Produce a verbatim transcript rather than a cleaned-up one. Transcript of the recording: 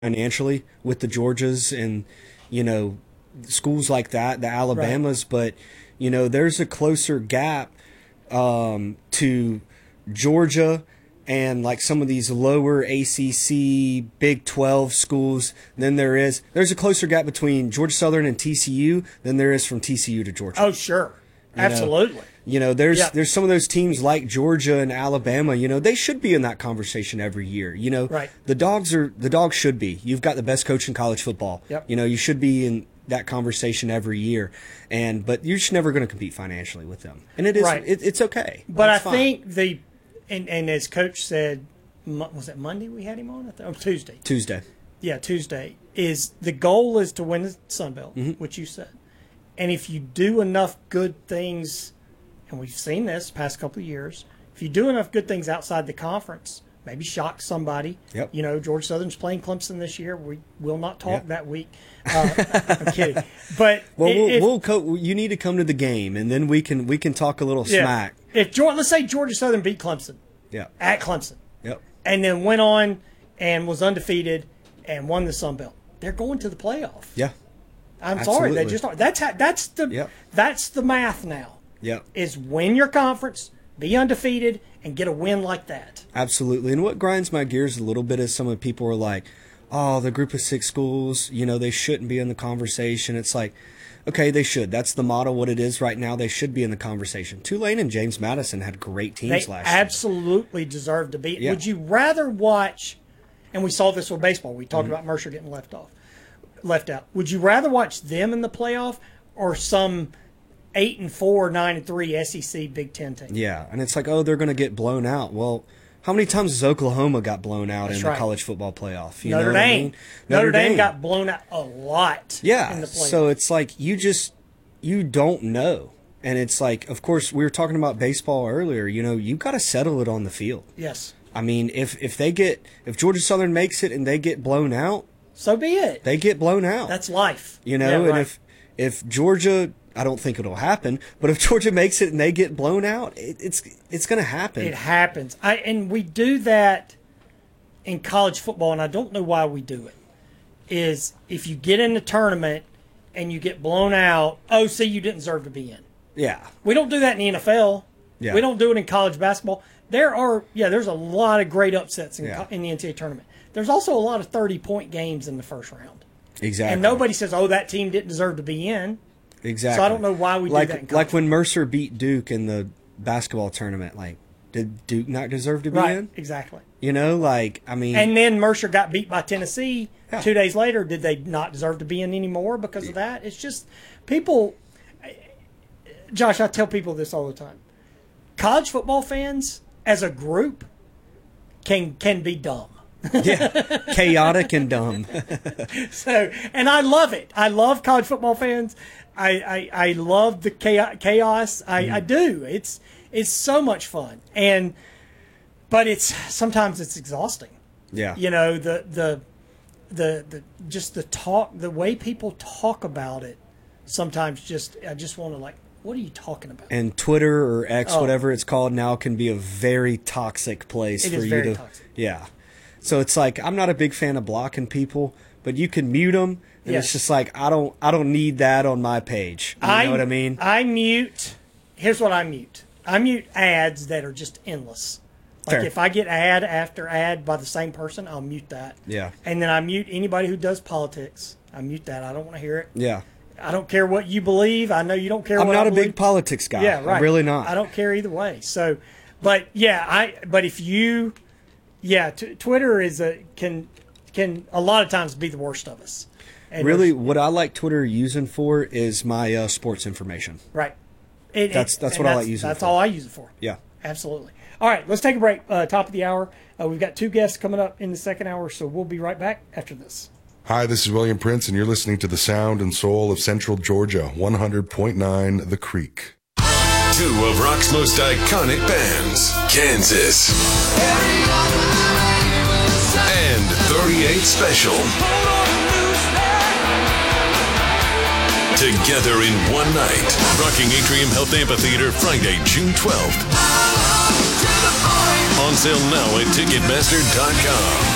financially with the Georgias and, you know, schools like that, the Alabamas, right. But, you know, there's a closer gap um, to Georgia and like some of these lower A C C, Big twelve schools than there is. There's a closer gap between Georgia Southern and T C U than there is from T C U to Georgia. Oh, sure. You Absolutely. Know? You know, there's yeah. there's some of those teams like Georgia and Alabama, you know, they should be in that conversation every year. You know, right. the dogs are the dogs should be. You've got the best coach in college football. Yep. You know, you should be in that conversation every year. And but you're just never going to compete financially with them. And it is right. it, it's okay. But That's I fine. think the and, and as coach said, was it Monday we had him on? I th- oh, Tuesday. Tuesday. Yeah, Tuesday is the goal is to win the Sun Belt, mm-hmm. which you said. And if you do enough good things, and we've seen this past couple of years, if you do enough good things outside the conference, maybe shock somebody. Yep. You know, Georgia Southern's playing Clemson this year. We will not talk yep. that week. Uh, I'm kidding. But well, we'll, if, we'll co- you need to come to the game, and then we can we can talk a little yeah, smack. If let's say Georgia Southern beat Clemson. Yeah. At Clemson. Yep. And then went on and was undefeated and won the Sun Belt. They're going to the playoff. Yeah. I'm Absolutely. sorry, they just are. That's how, that's the yep. that's the math now. Yep. Is win your conference, be undefeated, and get a win like that. Absolutely. And what grinds my gears a little bit is some of the people are like, oh, the group of six schools, you know, they shouldn't be in the conversation. It's like, okay, they should. That's the model, what it is right now. They should be in the conversation. Tulane and James Madison had great teams they last year. Absolutely deserve to be. Yeah. Would you rather watch, and we saw this with baseball, we talked mm-hmm. about Mercer getting left off, left out. Would you rather watch them in the playoff or some eight and four, nine and three S E C Big Ten team? Yeah, and it's like, oh, they're going to get blown out. Well, how many times has Oklahoma got blown out That's in right. the college football playoff? You Notre know what Dame. I mean? Notre, Notre Dame. Dame got blown out a lot. Yeah, in the playoff. So it's like you just you don't know, and it's like, of course, we were talking about baseball earlier. You know, you got to settle it on the field. Yes. I mean, if if they get if Georgia Southern makes it and they get blown out, so be it. They get blown out. That's life. You know, yeah, and right. if if Georgia, I don't think it'll happen, but if Georgia makes it and they get blown out, it, it's it's going to happen. It happens. I and we do that in college football, and I don't know why we do it. Is if you get in the tournament and you get blown out, oh, see, you didn't deserve to be in. Yeah. We don't do that in the N F L. Yeah. We don't do it in college basketball. There are, yeah, there's a lot of great upsets in, yeah. in the N C double A tournament. There's also a lot of thirty-point games in the first round. Exactly. And nobody says, oh, that team didn't deserve to be in. Exactly. So I don't know why we like, do that in college. Like when Mercer beat Duke in the basketball tournament, like, did Duke not deserve to be right, in? Exactly. You know, like, I mean. And then Mercer got beat by Tennessee yeah. two days later. Did they not deserve to be in anymore because of that? It's just people. Josh, I tell people this all the time. College football fans, as a group, can can be dumb. Yeah, chaotic and dumb. So, and I love it. I love college football fans. I I, I love the chaos. I, mm. I do. It's it's so much fun, and but it's sometimes it's exhausting. Yeah, you know the the the the just the talk, the way people talk about it. Sometimes just I just want to like. What are you talking about? And Twitter or X, oh. whatever it's called now, can be a very toxic place it for is you very to. Toxic. Yeah. So it's like I'm not a big fan of blocking people, but you can mute them, and yes. it's just like I don't, I don't need that on my page. You I, know what I mean? I mute. Here's what I mute. I mute ads that are just endless. Like Fair. if I get ad after ad by the same person, I'll mute that. Yeah. And then I mute anybody who does politics. I mute that. I don't want to hear it. Yeah. I don't care what you believe. I know you don't care. I'm what not I a believe. big politics guy. Yeah, right. I'm really not. I don't care either way. So, but yeah, I. But if you, yeah, t- Twitter is a can can a lot of times be the worst of us. And really, what I like Twitter using for is my uh, sports information. Right. It, that's it, that's what I like using. That's it for. all I use it for. Yeah. Absolutely. All right, let's take a break. Uh, top of the hour. Uh, we've got two guests coming up in the second hour, so we'll be right back after this. Hi, this is William Prince, and you're listening to the sound and soul of Central Georgia, one hundred point nine The Creek. Two of rock's most iconic bands, Kansas and thirty-eight Special. Together in one night, rocking Atrium Health Amphitheater, Friday, June twelfth. On sale now at Ticketmaster dot com.